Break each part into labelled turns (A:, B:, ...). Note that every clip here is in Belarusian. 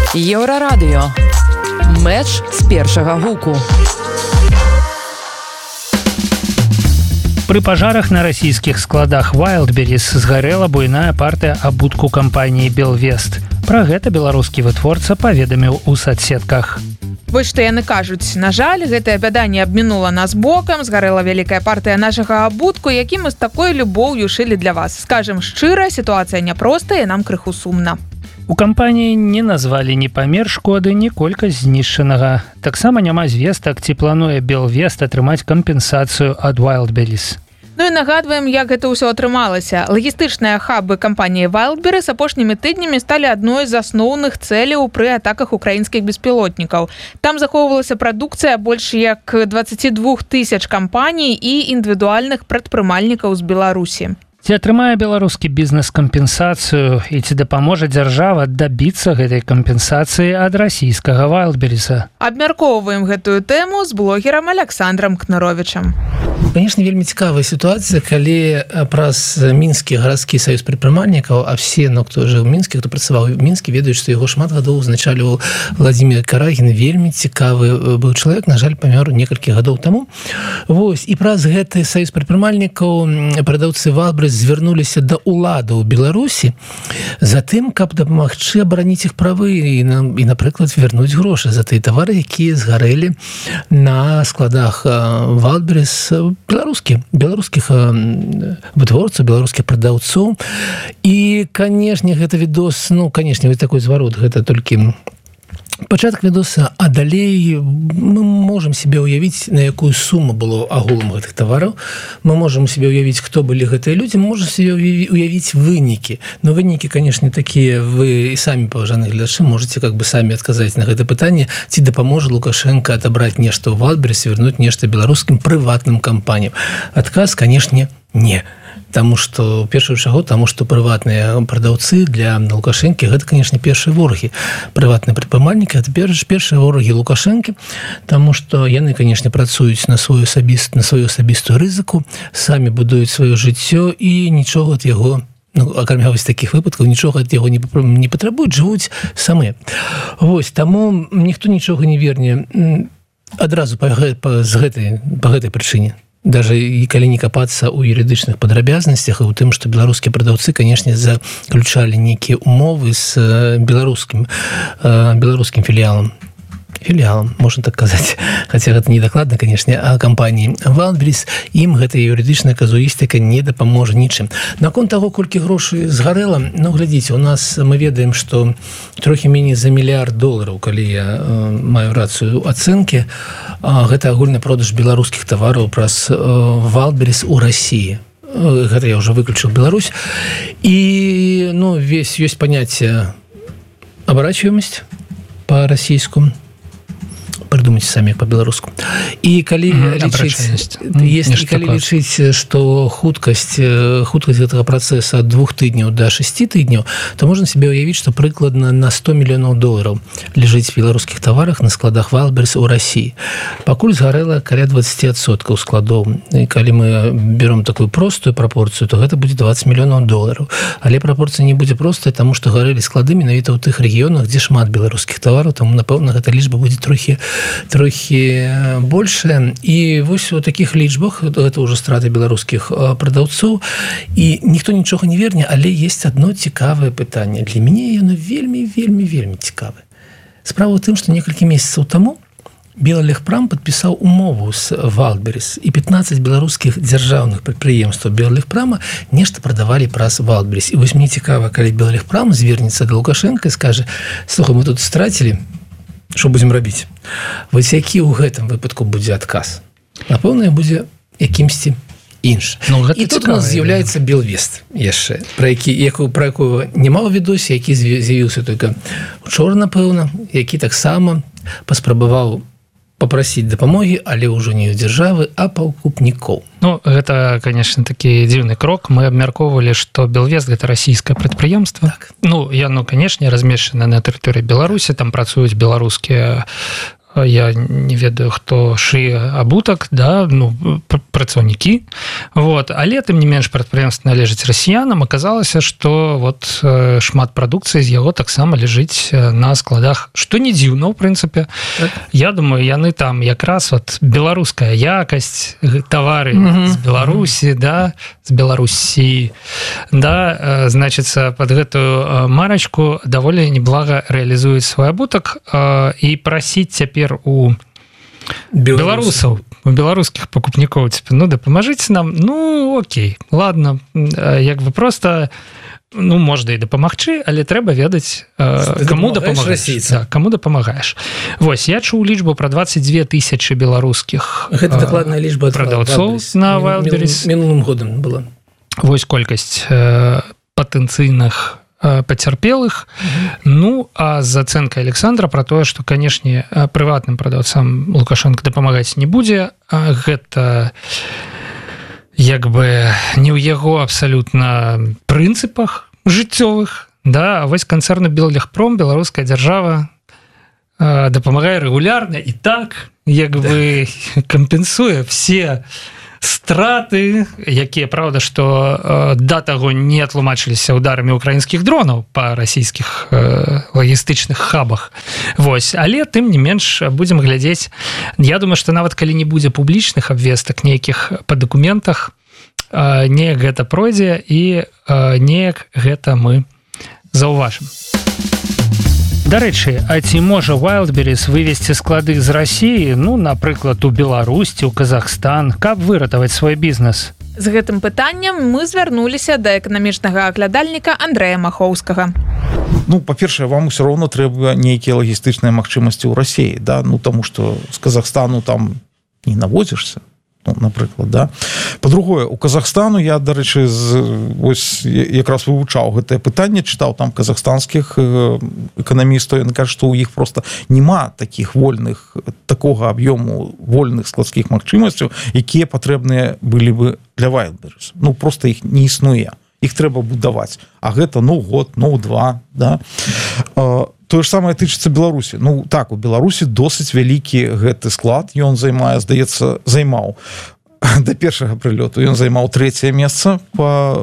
A: Еўрарадыё. Мэч з першага гуку.
B: Пры пажарах на расійскіх складах Wildberries згарэла буйная партыя абутку кампаніі «Белвест». Пра гэта беларускі вытворца паведаміў у соцсетках.
C: Вось што яны кажуць. На жаль, гэтая бяда не абмінула нас бокам. Згарэла вялікая партыя нашага абутку, які мы з такой любоўю шылі для вас. Скажам шчыра, сітуацыя няпростая, нам крыху сумна.
B: У кампаніі не назвалі ні памер шкоды, ні колькасць знішчанага. Таксама няма звестак, ці плануе «Белвест» атрымаць кампенсацыю ад Wildberries.
C: Ну і нагадваем, як гэта ўсё атрымалася. Лагістычныя хабы кампаніі Wildberries апошнімі тыднямі сталі адной з асноўных цэляў пры атаках украінскіх беспілотнікаў. Там захоўвалася прадукцыя больш як 22 000 кампаній і індывідуальных прадпрымальнікаў з Беларусі.
B: Ці атрымае беларускі бізнес кампенсацыю і ці дапаможа дзяржава дабіцца гэтай кампенсацыі ад расійскага Wildberries?
C: Абмяркоўваем гэтую тэму з блогерам Александром Кнаровічам.
D: Конечно, вельмі цікавая сітуацыя, калі праз мінскі гарадскі саюз прадпрымальнікаў, а все, хто жыў у Мінскі, хто працаваў у Мінскі, ведаюць, што яго шмат гадоў узначальваў Владзімір Карагін. Вельмі цікавы быў чалавек, на жаль, памёр некалькі гадоў таму. Вось, і праз гэты саюз прадпрымальнікаў прадаўцы Wildberries звярнуліся да уладаў Беларусі за тым, каб дапамагчы абараніць іх правы і, напрыклад, вярнуць грошы за тыя тавары, якія згарэлі на складах Wildberries беларускіх вытворцаў, беларускіх прадаўцоў. І, канешне, гэта відос, канешне, вось такой зварот, гэта толькі пачатак відоса, а далей мы можам себе уявіць, на якую суму было агулам гэтых тавараў. Мы можам себе уявіць, хто былі гэтыя людзі, мы можам себе уявіць вынікі. Но вынікі, канешне, такія, вы і самі, паважаныя гледачы, можаце самі адказаць на гэта пытанне, ці дапаможа Лукашенко адабраць нешта ў Wildberries і вярнуць нешта беларускім прыватным кампаніям. Адказ, канешне, не. Таму што, першую чаго, таму што прыватныя прадаўцы для Лукашэнкі гэта, канешне, першыя ворагі. Прыватныя прадпрымальнікі гэта першыя ворагі Лукашэнкі, таму што яны, канешне, працуюць на сваю асабістую рызыку, самі будуюць сваё жыццё і нічога ад яго, акрамя вось такіх выпадкаў, нічога ад яго не патрабуюць, жывуць самі. Вось, таму ніхто нічога не верне адразу па гэтай прычыне. Даже і калі не капацца ў юрыдычных падрабязнасцях і ў тым, што беларускія прадаўцы, канешне, заключалі нейкія умовы з беларускім філіялам, можна так казаць, хаця гэта не дакладна, канешне, а кампаніі Wildberries, ім гэтая юрыдычная казуістыка не дапаможа нічым. Наконт таго, колькі грошай згарэла, глядзіце, у нас мы ведаем, што трохі меней за $1 мільярд, калі я маю рацыю ацэнкі, гэта агульны продаж беларускіх тавараў праз Wildberries у Расіі. Гэта я ўжо выключыў Беларусь. І, ёсць паняцце абарачваемасць па-расійску, придумайте самі по-беларуску. І калі лічыць, што хуткасць гэтага працэса ад 2 тыдняў да 6 тыдняў, то можна себе уявіць, што прыкладна на $100 мільёнаў ляжыць в беларускіх таварах на складах Wildberries у Расіі. Пакуль згарэла каля 20% складоў. І калі мы берем такую простую прапорцыю, то гэта будзе $20 мільёнаў. Але прапорцыя не будзе простая, таму што гарэлі склады менавіта ў тых рэгіёнах, дзе шмат беларускіх тавараў, таму, напэўна, гэта лічба будзе трохі большая. І вось у такіх лічбах гэта ўжо страты беларускіх прадаўцоў, і ніхто нічога не верне, але ёсць адно цікавае пытанне. Для мяне яно вельмі цікавае. Справа ў тым, што некалькі месяцаў таму Беллегпрам падпісаў умову з Wildberries, і 15 беларускіх дзяржаўных прадпрыемстваў Беллегпрама нешта прадавалі праз Wildberries. І вось мне цікава, калі Беллегпрам звернецца да Лукашенка і скажа: слухай, мы тут страцілі, што будзем рабіць? Вось які ў гэтым выпадку будзе адказ? Напэўна, будзе якімсьці іншы. І тут у нас з'яўляецца «Белвест» яшчэ, пра якого няма ў відосе, які з'явіўся толькі учора, напэўна, які таксама паспрабаваў попросіць дапамогі, але ўжо не ў дзяржавы, а пакупнікоў.
B: Гэта, конечно, такі дзіўны крок. Мы абмяркоўвалі, што «Белвест» — гэта расійскае прадпрыемства. Яно, канешне, размешчана на тэрыторыі Беларусі, там працуюць беларускія я не ведаю, хто шые абутак, да, ну, працаўнікі, вот, але тым не менш прадпрыемства належыць расіянам, аказалася, што вот шмат прадукцыі з яго таксама ляжыць на складах, што не дзіўна, ў прынцыпе. Так. Я думаю, яны там якраз вот беларуская якасць, тавары з Беларусі, да, з Беларусі, да, значыцца, под гэтую марачку даволі неблага рэалізуюць свой абутак і прасіць цяпер у беларусаў, у беларускіх пакупнікоў, ну, дапамажыце нам, ну, окей, ладно, як бы просто, ну, можна і дапамагчы, але трэба ведаць, каму дапамагаеш. Да, каму дапамагаеш. Вось, я чуў лічбу пра 22 тысячы беларускіх
D: гэта дакладная лічба
B: прадаўцоў на Wildberries.
D: Мінулым годам была.
B: Вось колькасць патэнцыйных пацярпелых. Ну, а з ацэнкай Александра пра тое, што, канешне, прыватным прадаўцам Лукашенко дапамагаць не будзе, гэта як бы не ў яго абсалютна прынцыпах жыццёвых, да, а вось канцэрну Беллегпром, беларуская дзяржава дапамагае рэгулярна і так, як бы кампенсуе все страты, якія, правда, што да таго не тлумачыліся ударамі украінскіх дронаў па расійскіх лагістычных хабах. Вось, але тым не менш будзем глядзець. Я думаю, што нават калі не будзе публічных абвестак нейкіх па дакументах, неяк гэта пройдзе і неяк гэта мы заўважым. Дарэчы, а ці можа Wildberries вывесці склады з Расіі, ну, напрыклад, у Беларусь, у Казахстан, каб выратаваць свой бізнес?
C: З гэтым пытаннем мы звярнуліся да эканамічнага аглядальніка Андрэя Махоўскага.
E: Ну, па-першае, вам усё роўна трэба нейкія лагістычныя магчымасці ў Расіі, да? Ну, таму што з Казахстану там не навозішся, ну, напрыклад, да. Па-другое, у Казахстану я, дарэчы, ось якраз вывучаў гэтае пытанне, чытаў там казахстанскіх эканамістаў, яны кажуць, што ў іх просто няма такіх вольных, такога аб'ёму вольных складскіх магчымасцяў, якія патрэбныя былі бы для Wildberries. Ну, просто іх не існуе. Іх трэба будаваць. А гэта, ну, год, ну, два, да. Тое ж самае тычыцца Беларусі. Ну, так, у Беларусі досыць вялікі гэты склад, ён займае, здаецца, займаў да першага прылёту, ён займаў 3-е месца па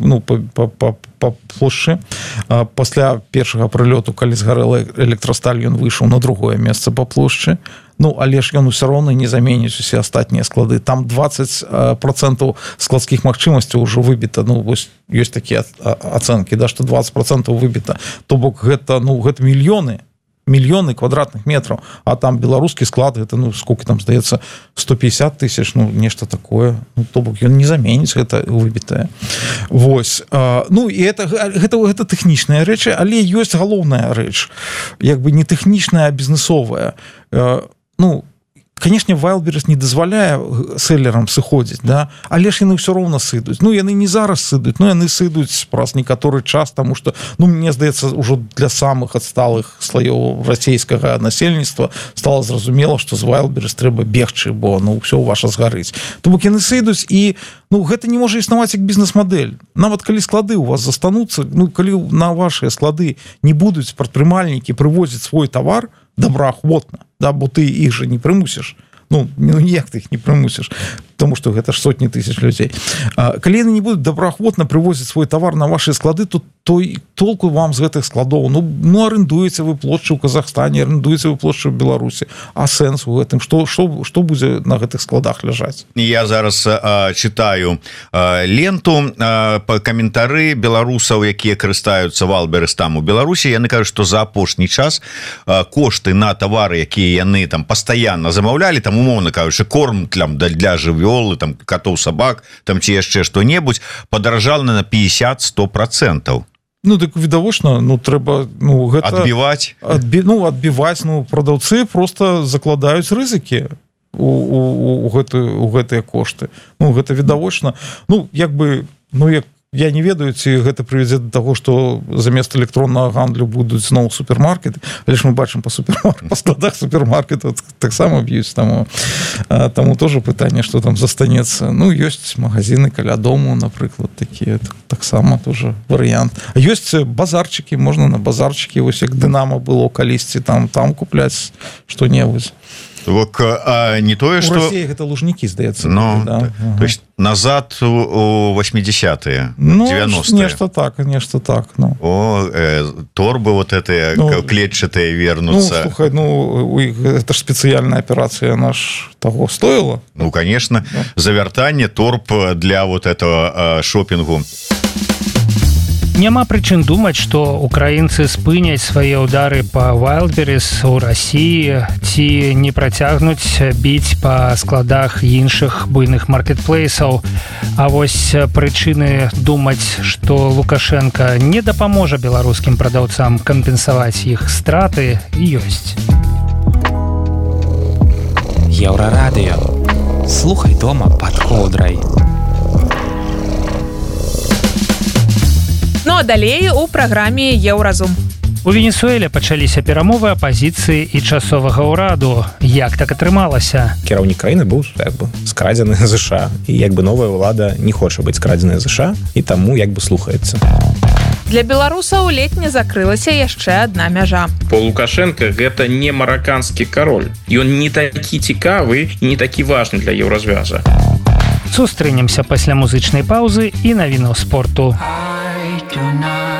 E: плошчы. Пасля першага прылёту, калі згарэла электрасталь, ён выйшаў на 2-е месца па плошчы. Ну, але ж ён усё роўна не заменіць усе астатнія склады. Там 20% складскіх магчымасцяў ўжо выбіта. Ну, вось ёсць такія ацэнкі, да, што 20% выбіта. То бок гэта, ну, гэта мільёны квадратных метраў, а там беларускі склад, гэта, ну, сколько там, здаецца, 150 тысяч, ну, нешта такое. Ну, то бок ён не заменіць гэта выбітае. Вось. Ну, і гэта тэхнічныя рэчы, але ёсць галоўная рэч, як бы не тэхнічная, а бізнесовая. Ну, конечно, Wildberries не дазваляе селлерам сыходзіць, да, але ж яны ўсё роўна сыдуць. Ну, яны не зараз сыдуць, но яны сыдуць праз некаторы час, таму што, ну, мне здаецца, ўжо для самых адсталых слаёў расійскага насельніцтва стала зразумела, што з Wildberries трэба бегчы, бо, ну, ўсё ваша згарыць. То бок яны сыдуць, і, ну, гэта не можа існаваць як бізнес-мадэль. Нават калі склады ў вас застануцца, ну, калі на вашыя склады не будуць прадпрымальнікі прывозіць свой тавар добраахвотна, да, бо ты іх жа не прымусіш. Ну, ніяк ты іх не прымусіш, тому што гэта ж сотні тысяч людзей. Калі яны не будуць добраахвотна прывозіць свой тавар на вашыя склады, то толку вам з гэтых складоў. Ну, арендуеце вы плошчы ў Казахстане, арендуеце вы плошчы ў Беларусі. А сэнс у гэтым? Што будзе на гэтых складах ляжаць?
F: Я зараз читаю ленту па каментары беларусаў, якія карыстаюцца Wildberries там у Беларусі. Яны кажуць, што за апошні час кошты на тавары, якія яны там пастаянна замаўлялі, там, умоўна кажучы, корм для жывёлы, там, катоў, сабак, там, ці яшчэ што-небудзь, падаражала на 50-100%.
E: Ну, так відавочна, ну, трэба, ну, гэта...
F: Адбіваць?
E: Адбіваць, ну, прадаўцы просто закладаюць рызыкі у гэтыя кошты. Ну, гэта відавочна. Ну, як бы, ну, як я не ведаю, ці гэта прывядзе да таго, што замест электроннага гандлю будуць зноў супермаркеты, але ж мы бачым па складах супермаркетаў таксама б'юць, таму тоже пытанне, што там застанецца. Ну, ёсць магазины каля дому, напрыклад, такія, таксама тоже варыянт. Ёсць базарчыкі, можна на базарчыкі, вось як Дынама было калісьці, там купляць што-небудзь.
F: Не тое, что
E: гэта лужнікі, здаецца,
F: да? То есть назад у 80-е, 90-е.
E: Нешта так.
F: Торбы вот эти клетчатые вернуцца.
E: Слухай, это ж спецыяльная аперацыя наш того стоила.
F: Конечно, завяртанне торб для вот этого шопінгу.
B: Няма прычын думаць, што украінцы спыняць свае ўдары па Wildberries у Расіі ці не працягнуць біць па складах іншых буйных маркетплейсаў. А вось прычыны думаць, што Лукашенко не дапаможа беларускім прадаўцам кампенсаваць іх страты, ёсць.
G: Еўрарадыё. Слухай дома пад коўдрай.
C: Ну а далей у праграме Еўразум.
B: У Венесуэле пачаліся перамовы апазіцыі і часовага ўраду. Як так атрымалася?
H: Кіраўнік краіны быў скрадзены ЗША, і новая ўлада не хоча быць скрадзеная ЗША, і таму слухаецца.
C: Для беларусаў летне закрылася яшчэ адна мяжа.
I: По Лукашенко гэта не мараканскі кароль. Ён не такі цікавы і не такі важны для еўразвяза.
B: Сустрэнемся пасля музычнай паўзы і навінаў спорту.
J: Do not